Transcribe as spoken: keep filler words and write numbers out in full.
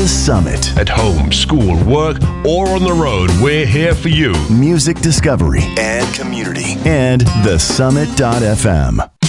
The Summit. At home, school, work, or on the road, we're here for you. Music discovery and community. And the summit dot f m.